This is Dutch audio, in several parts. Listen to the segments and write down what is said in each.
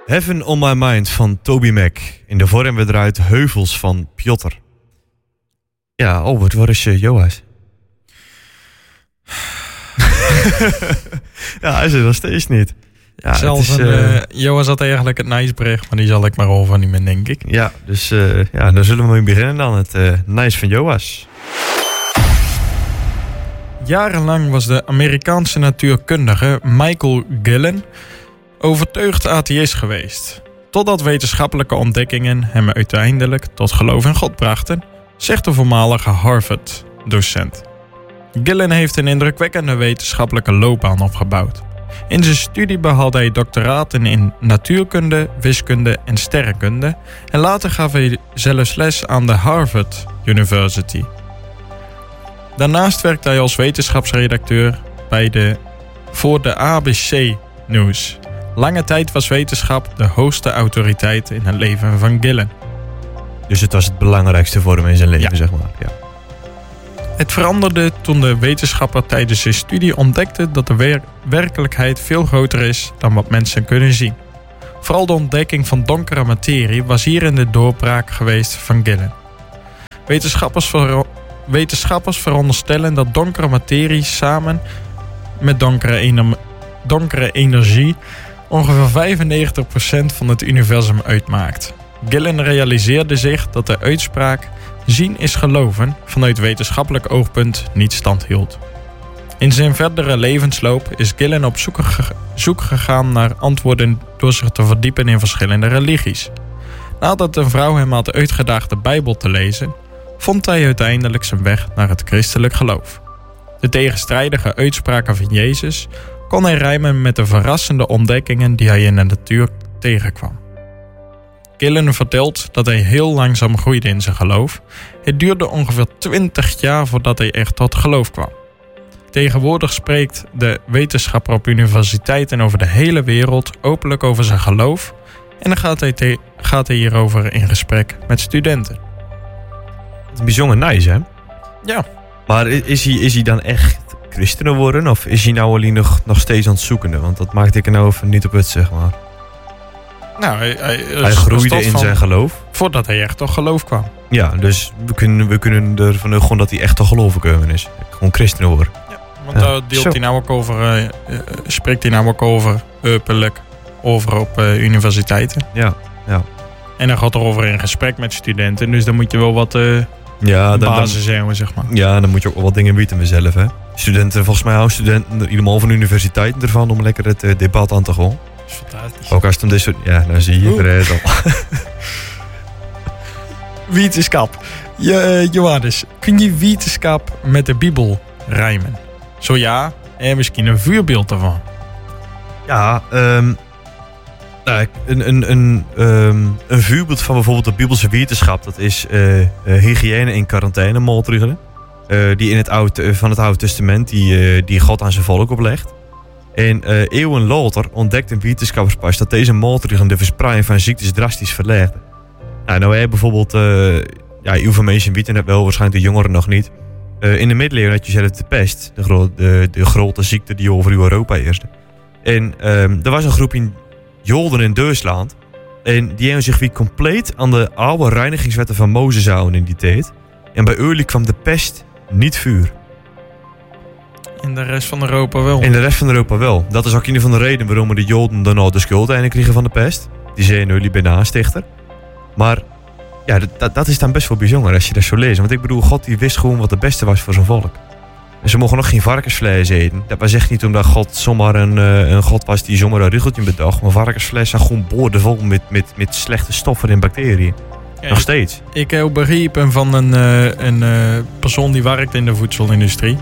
Heaven on My Mind van Toby Mac. In de vorm we eruit Heuvels van Piotr. Ja, Albert, waar is Joas? Ja, hij is er nog steeds niet. Ja, zelfs Joas had eigenlijk het nice bericht, maar die zal ik maar overnemen, denk ik. Ja, dus dan zullen we mee beginnen dan. Het nice van Joas. Jarenlang was de Amerikaanse natuurkundige Michael Gillen overtuigd atheïst geweest. Totdat wetenschappelijke ontdekkingen hem uiteindelijk tot geloof in God brachten, zegt de voormalige Harvard-docent. Gillen heeft een indrukwekkende wetenschappelijke loopbaan opgebouwd. In zijn studie behaalde hij doctoraten in natuurkunde, wiskunde en sterrenkunde en later gaf hij zelfs les aan de Harvard University. Daarnaast werkte hij als wetenschapsredacteur voor de ABC News. Lange tijd was wetenschap de hoogste autoriteit in het leven van Gillen. Dus het was het belangrijkste voor hem in zijn leven, zeg maar. Ja. Het veranderde toen de wetenschapper tijdens zijn studie ontdekte dat de werkelijkheid veel groter is dan wat mensen kunnen zien. Vooral de ontdekking van donkere materie was hierin de doorbraak geweest van Gillen. Wetenschappers veronderstellen dat donkere materie samen met donkere energie ongeveer 95% van het universum uitmaakt. Gillen realiseerde zich dat de uitspraak zien is geloven vanuit wetenschappelijk oogpunt niet stand hield. In zijn verdere levensloop is Gillen op zoek gegaan naar antwoorden door zich te verdiepen in verschillende religies. Nadat een vrouw hem had uitgedaagd de Bijbel te lezen, vond hij uiteindelijk zijn weg naar het christelijk geloof. De tegenstrijdige uitspraken van Jezus kon hij rijmen met de verrassende ontdekkingen die hij in de natuur tegenkwam. Gillen vertelt dat hij heel langzaam groeide in zijn geloof. Het duurde ongeveer 20 jaar voordat hij echt tot geloof kwam. Tegenwoordig spreekt de wetenschapper op universiteiten over de hele wereld openlijk over zijn geloof en dan gaat hij hierover in gesprek met studenten. Het is bijzonder nice, hè? Ja. Maar is hij dan echt christen geworden? Of is hij nou alleen nog steeds aan het zoekende? Want dat maakte ik er nou even niet op het, zeg maar. Nou, hij groeide in zijn geloof. Voordat hij echt tot geloof kwam. Ja, dus we kunnen ervan gewoon dat hij echt tot geloof gekomen is. Gewoon christen worden. Ja, want daar deelt hij nou ook over, spreekt hij nou ook over, openlijk, over op universiteiten. Ja. En dan gaat er over in gesprek met studenten. Dus dan moet je wel wat basis zijn, zeg maar. Ja, dan moet je ook wel wat dingen weten mezelf, hè. Volgens mij houden studenten helemaal van universiteiten ervan om lekker het debat aan te gaan. Dat is fantastisch. Ook als het om dit soort... Ja, dan zie je het al. Wetenschap. Johannes, kun je wetenschap met de Bijbel rijmen? Zo ja, en misschien een voorbeeld daarvan. Ja, een voorbeeld van bijvoorbeeld de Bijbelse wetenschap, dat is hygiëne en quarantaine maatregelen. Die in van het Oude Testament die God aan zijn volk oplegt. En eeuwen later ontdekten wetenschappers pas dat deze maatregelen de verspreiding van ziektes drastisch verlaagden. Nou heb bijvoorbeeld, heel veel mensen weten het wel, waarschijnlijk de jongeren nog niet. In de middeleeuwen had je zelf de pest, de grote ziekte die over Europa heerste. En er was een groep in Joden in Duitsland. En die hebben zich weer compleet aan de oude reinigingswetten van Mozes houden in die tijd. En bij oorlog kwam de pest niet vuur. In de rest van Europa wel. In de rest van Europa wel. Dat is ook een van de redenen waarom de Joden dan al de schuld eigenlijk kregen van de pest. Die zeiden jullie bijna aanstichter. Maar ja, dat is dan best wel bijzonder als je dat zo leest. Want ik bedoel, God die wist gewoon wat het beste was voor zijn volk. En ze mogen nog geen varkensvlees eten. Dat was echt niet omdat God zomaar een God was die zomaar een riegeltje bedacht. Maar varkensvlees zijn gewoon boordevol met slechte stoffen en bacteriën. Ja, nog steeds. Ik heb begrepen van een persoon die werkt in de voedselindustrie.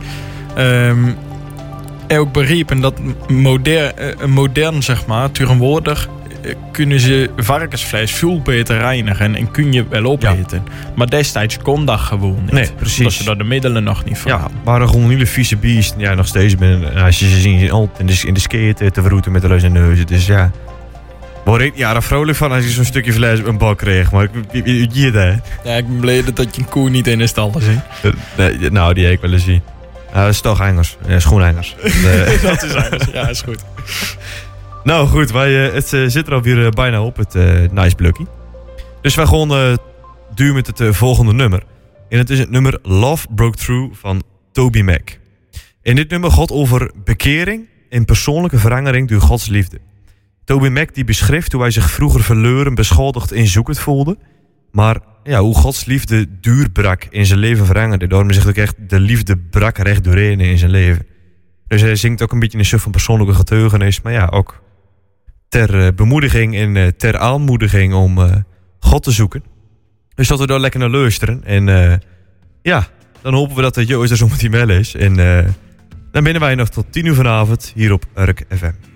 Ook begrepen dat modern zeg maar, tegenwoordig kunnen ze varkensvlees veel beter reinigen en kun je wel opeten. Ja. Maar destijds kon dat gewoon niet. Nee, precies. Omdat ze daar de middelen nog niet voor hadden. Waren gewoon hele vieze beesten. Ja, nog steeds. Als je ze ziet in de skate te verroeten met de luis en neuzen. Dus ja. Word ik er vrolijk van als je zo'n stukje vlees op een bak kreeg. Maar ik ja, ik ben blij dat je een koe niet in de stal ziet. Nou, die heb ik wel eens zien. Dat is toch Engels. Schoenengels. Dat is Engels. Ja, is goed. Nou goed, het zit er alweer bijna op, het Nice Blukkie. Dus wij gaan duwen met het volgende nummer. En het is het nummer Love Broke Through van Toby Mac. En dit nummer gaat over bekering en persoonlijke verandering door Gods liefde. Toby Mac die beschrijft hoe hij zich vroeger verloren, beschuldigd en zoekend voelde. Maar ja, hoe Gods liefde duurbrak in zijn leven veranderde. Daarom zegt ook echt, de liefde brak recht doorheen in zijn leven. Dus hij zingt ook een beetje een soort van persoonlijke getuigenis. Maar ja, ook ter bemoediging en ter aanmoediging om God te zoeken. Dus dat we daar lekker naar luisteren. En ja, dan hopen we dat Joost er zo met die mail is. En dan binnen wij nog tot 10 uur vanavond hier op Urk FM.